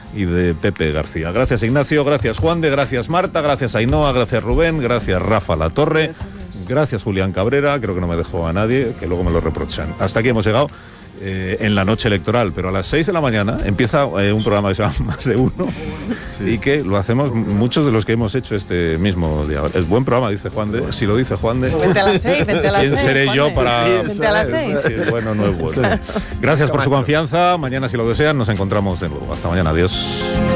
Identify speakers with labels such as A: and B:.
A: y de Pepe García. Gracias Ignacio, gracias Juan de, gracias Marta, gracias Ainhoa, gracias Rubén, gracias Rafa Latorre, gracias Julián Cabrera, creo que no me dejó a nadie, que luego me lo reprochan. Hasta aquí hemos llegado. En la noche electoral, pero a las 6 de la mañana empieza un programa que se llama Más de Uno, sí. Y que lo hacemos muchos de los que hemos hecho este mismo día. Es buen programa, dice Juan de. Si lo dice Juan de.
B: Vente a las 6, vente a las 6.
A: ¿Quién seré yo para...?
B: Vente a las 6.
A: Sí, bueno, no es bueno. Gracias por su confianza. Mañana, si lo desean, nos encontramos de nuevo. Hasta mañana. Adiós.